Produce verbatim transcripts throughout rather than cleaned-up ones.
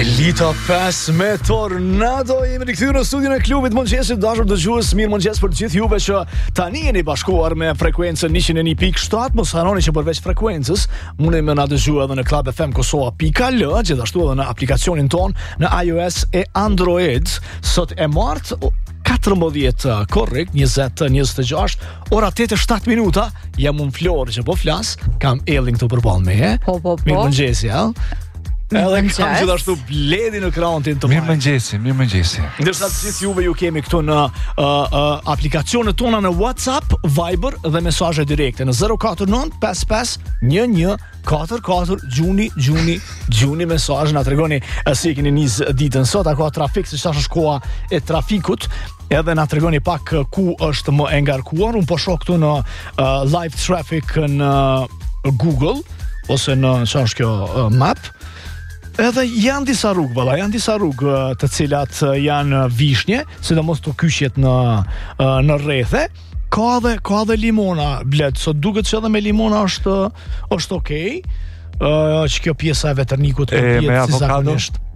Elita pesë me Tornado. Jemi rikthyer në studion e klubit mëngjesit. Dashur dëgjues, mirë mëngjes për të gjithë juve që tani jeni bashkuar me frekuencën njëqind e një pikë shtat. Mos harroni që përveç frekuencës mundeni më na dëgjoni edhe në club f m kosova pikë al, gjithashtu edhe në aplikacionin ton në iOS e Android. Sot e martë katërmbëdhjetë korrekt, njëzet njëzet e gjashtë, ora tetë e shtatë minuta. Jam unë Flori që po flas, kam Ellin këtu përballë meje. Po po po. Mirë mëngjesi, ja. Edhe kam gjithashtu Bledi në krauntin të Mirë mëngjesi, mirë mëngjesi. Ndërsa të gjithë juve ju kemi këtu në uh, uh, aplikacionet tona në WhatsApp, Viber dhe mesazhe direkte në zero katër nëntë pesë pesë një një katër katër gjuni gjuni gjuni mesazh na tregoni si e keni nis ditën sot, a ka trafik, se çfarë është koha e trafikut, edhe na tregoni pak ku është më e ngarkuar. Un po shoh këtu në uh, live traffic në Google ose në çfarë është kjo uh, map. Edhe janë disa rrugë, valla, janë disa rrugë të cilat janë vishnje, sidomos të kyqjet në në rrethe. Ka dhe ka dhe limona, Bled, sot duket se edhe me limona është është okay. Ë uh, që kjo pjesa e veternikut e me avokado.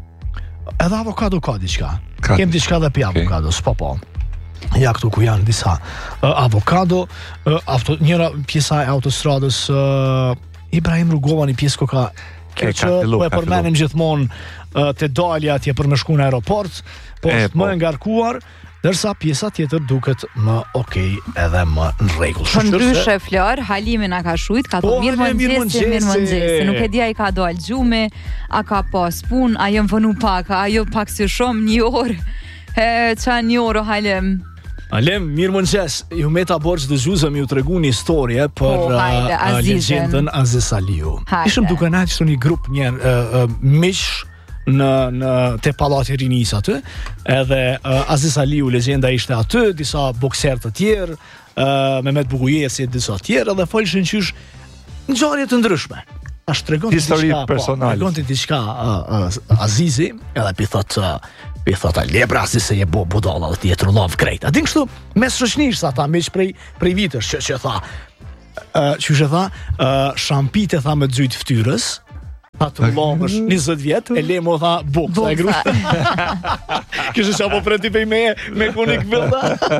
Edhe avokado ka diçka. Ka. Kem diçka edhe pi avokados, po po. Ja këtu ku janë disa uh, avokado, uh, auto, njëra pjesa e autostradës uh, Ibrahim Rugova, një pjesë ku ka kjo që po e përmenim gjithmonë uh, të dalja atje për me shku në aeroport, po është më e ngarkuar, dërsa pjesa tjetër duket më okej edhe më në rregull. Po ndryshe Flor, Halimi na ka shujt, ka thonë mirë mëngjesi, mirë mëngjesi. Nuk e di ai ka dal xhume, a ka pas punë, a jam vënë pak, ajo pak si shumë një orë. E ça një orë Halim. Alem, mirë mëngjes. Ju meta borç dëgjuesëm ju tregu një historie për oh, hajde, uh, legjendën Aziz Aliu. Ishëm duke na që një grup një uh, uh, miq në në te pallati i Rinis aty, edhe uh, Aziz Aliu legjenda ishte aty, disa bokserë të tjerë, uh, Mehmet Bugujesi e disa të tjerë, edhe folshin qysh ngjarje të ndryshme. Tash tregon histori personale. Tregon diçka uh, uh, Azizi, edhe pi thot uh, pi thot lebra si se je bo budalla dhe ti je trullov krejt. A din kështu mes shoqënish sa tha miq prej prej vitesh që që tha uh, që që tha uh, shampite tha me xhyt fytyrës. A të lomësh njëzet vjet, e le mo tha buksa e grushta. Kështë që apo preti pej me, me konik vëllda.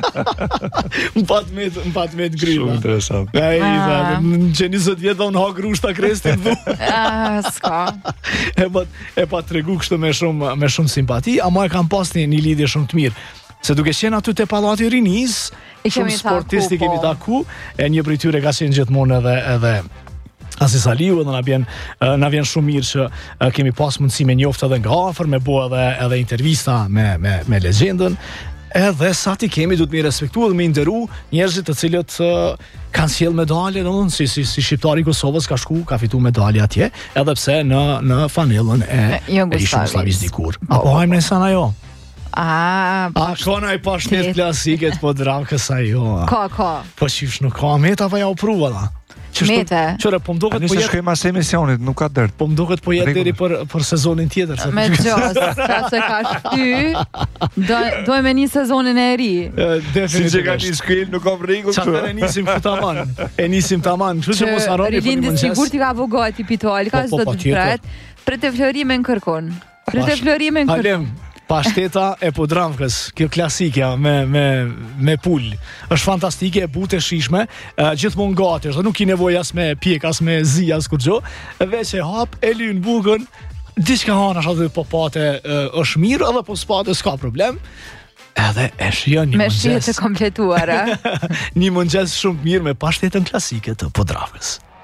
Më pat me të, më pat me të grilla. Shumë interesant. E, i tha, në që njëzet vjet dhe unë ha grushta krestin dhu. Ska. E pat, e pat tregu kështë me shumë, me shumë simpati, a ma e kam pas një, një lidhje shumë të mirë. Se duke qenë aty te pallati Rinis, shumë sportisti kemi taku, e një prej tyre ka qenë gjithmonë edhe, edhe Aziz Aliu, dhe na vjen na vjen shumë mirë që uh, kemi pas mundësi me njoftë edhe nga afër, me bo edhe edhe intervista me me me legjendën. Edhe sa ti kemi duhet me respektuar dhe me nderu njerëzit të cilët uh, kanë sjell medalje, domethënë si si si shqiptari i Kosovës ka shku, ka fituar medalje atje, edhe pse në në fanellën e Jugoslavisë dikur. Apo hajmë në sana jo. A, a kona i pashtet klasike të po dramkës ajo. Ka, ka. Po qysh nuk ka meta pa ja u pruva da. Mete. Qëre, po më duket po jetë... shkema se emisionit, nuk ka dërt. Po më duket po jetë deri për, për sezonin tjetër. Me gjos, qa se ka shty, do, dojme një sezonin e ri. Si që ka një shkrim, nuk kam rregull. Qatër e nisim ku taman. E nisim taman. Që që mos harroni për një mëngjes. Sigur ti ka vogati pitol, ka zdo të pret, për të Florime në kërkon. Për të Florime në kërkon. Pashteta e Podravkës, kjo klasikja me me me pul. Është fantastike, e butë e shishme, uh, gjithmonë gati, është, nuk i nevojë as me pjek, as me zi, as kurrë. Veç e hap, e lyn bukën, diçka hanash aty po pate uh, është mirë, edhe po spate s'ka problem. Edhe e shijon një mëngjes. Me shije të kompletuara. Një mëngjes shumë mirë me pashtetën klasike të Podravkës.